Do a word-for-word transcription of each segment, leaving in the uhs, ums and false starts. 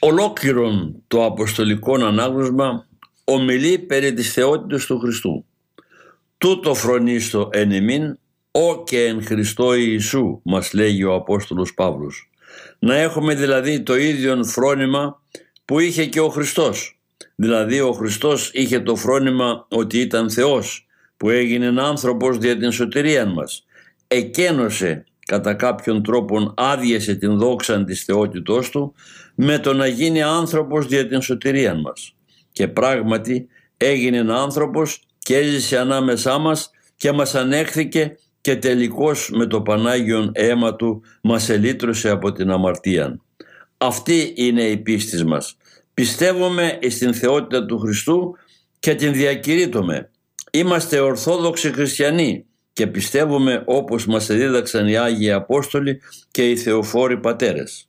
Ολόκληρον το Αποστολικό Ανάγνωσμα ομιλεί περί της θεότητος του Χριστού. Τούτο φρονίστο εν εμήν, «Ω και εν Χριστώ Ιησού», μας λέγει ο Απόστολος Παύλος. Να έχουμε δηλαδή το ίδιο φρόνημα που είχε και ο Χριστός. Δηλαδή ο Χριστός είχε το φρόνημα ότι ήταν Θεός, που έγινε άνθρωπος δια την σωτηρία μας. Εκένωσε κατά κάποιον τρόπον, άδειασε την δόξα της θεότητός του με το να γίνει άνθρωπος δια την σωτηρία μας. Και πράγματι έγινε άνθρωπος και έζησε ανάμεσά μας και μας ανέχθηκε και τελικώς με το Πανάγιον αίμα του μας ελύτρωσε από την αμαρτία. Αυτή είναι η πίστη μας. Πιστεύουμε στην θεότητα του Χριστού και την διακηρύττουμε. Είμαστε Ορθόδοξοι Χριστιανοί και πιστεύουμε όπως μας δίδαξαν οι Άγιοι Απόστολοι και οι Θεοφόροι Πατέρες.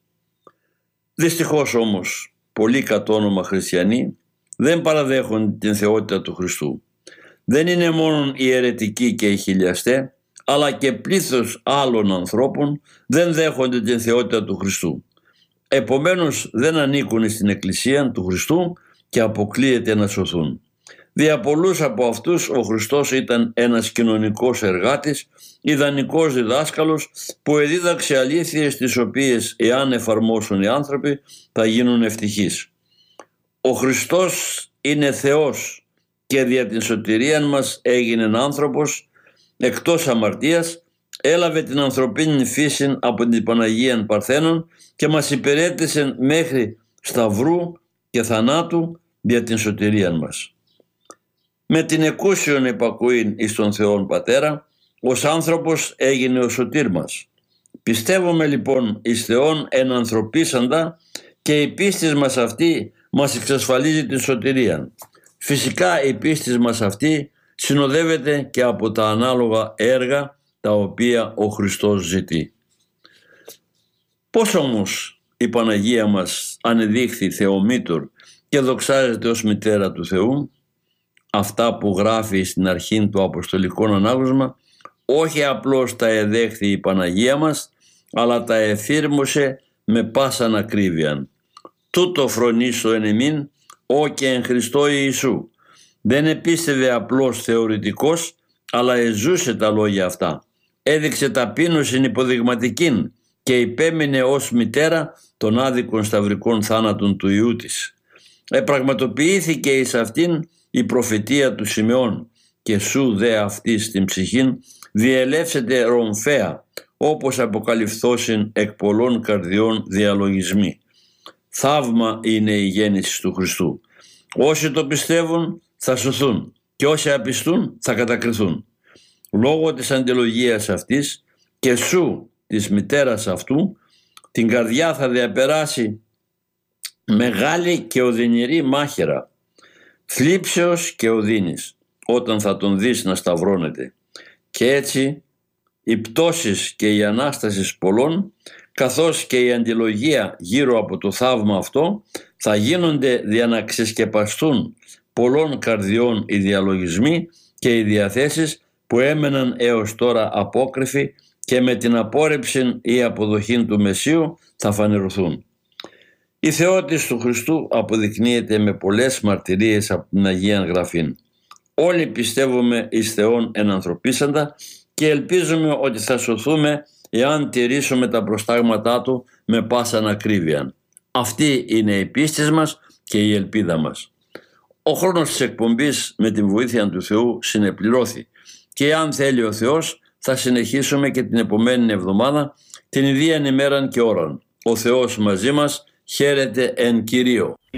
Δυστυχώς όμως πολλοί κατ' όνομα χριστιανοί δεν παραδέχονται την θεότητα του Χριστού. Δεν είναι μόνο οι αιρετικοί και οι χιλιαστέ, αλλά και πλήθος άλλων ανθρώπων δεν δέχονται την θεότητα του Χριστού. Επομένως δεν ανήκουν στην Εκκλησία του Χριστού και αποκλείεται να σωθούν. Δια πολλούς από αυτούς ο Χριστός ήταν ένας κοινωνικός εργάτης, ιδανικός διδάσκαλος που εδίδαξε αλήθειες τις οποίες εάν εφαρμόσουν οι άνθρωποι θα γίνουν ευτυχείς. Ο Χριστός είναι Θεός και δια την σωτηρία μας έγινε άνθρωπος εκτός αμαρτίας, έλαβε την ανθρωπίνη φύση από την Παναγία Παρθένον και μας υπηρέτησε μέχρι σταυρού και θανάτου δια την σωτηρία μας. Με την εκούσιον υπακούειν εις τον Θεόν Πατέρα, ως άνθρωπος έγινε ο σωτήρ μας. Πιστεύουμε λοιπόν εις Θεόν εν ανθρωπίσαντα και η πίστη μας αυτή μας εξασφαλίζει την σωτηρία. Φυσικά η πίστη μας αυτή συνοδεύεται και από τα ανάλογα έργα τα οποία ο Χριστός ζητεί. Πώς όμως η Παναγία μας ανεδείχθη Θεομήτωρ και δοξάζεται ως μητέρα του Θεού? Αυτά που γράφει στην αρχή του Αποστολικό Ανάγνωσμα όχι απλώς τα εδέχθη η Παναγία μας, αλλά τα εφήρμοσε με πάσαν ακρίβειαν. Τούτο φρονίστο εν εμήν, «Ω και εν Χριστώ Ιησού». Δεν επίστευε απλώς θεωρητικός, αλλά εζούσε τα λόγια αυτά. Έδειξε ταπείνωσιν υποδειγματικήν και υπέμεινε ως μητέρα των άδικων σταυρικών θάνατων του Υιού της. Επραγματοποιήθηκε εις αυτήν η προφητεία του Σιμεών και σου δε αυτή στην ψυχήν διελεύσεται ρομφαία, όπως αποκαλυφθώσιν εκ πολλών καρδιών διαλογισμοί. Θαύμα είναι η γέννηση του Χριστού. Όσοι το πιστεύουν θα σωθούν και όσοι απιστούν θα κατακριθούν. Λόγω της αντιλογίας αυτής και σου της μητέρας αυτού την καρδιά θα διαπεράσει μεγάλη και οδυνηρή μάχαιρα, θλίψεως και οδύνης, όταν θα τον δεις να σταυρώνεται. Και έτσι οι πτώσεις και οι ανάστασεις πολλών, καθώς και η αντιλογία γύρω από το θαύμα αυτό, θα γίνονται δια να ξεσκεπαστούν πολλών καρδιών οι διαλογισμοί και οι διαθέσεις που έμεναν έως τώρα απόκρυφοι και με την απόρρεψη ή αποδοχή του Μεσσίου θα φανερωθούν. Η θεότης του Χριστού αποδεικνύεται με πολλές μαρτυρίες από την Αγία Γραφήν. Όλοι πιστεύουμε εις Θεόν εν ανθρωπίσαντα και ελπίζουμε ότι θα σωθούμε εάν τηρήσουμε τα προστάγματά Του με πάσαν ακρίβεια. Αυτή είναι η πίστη μας και η ελπίδα μας. Ο χρόνος της εκπομπής με την βοήθεια του Θεού συνεπληρώθη και αν θέλει ο Θεός θα συνεχίσουμε και την επομένη εβδομάδα την ιδίαν ημέραν και ώραν. Ο Θεός μαζί μας. Χαίρετε εν Κυρίω.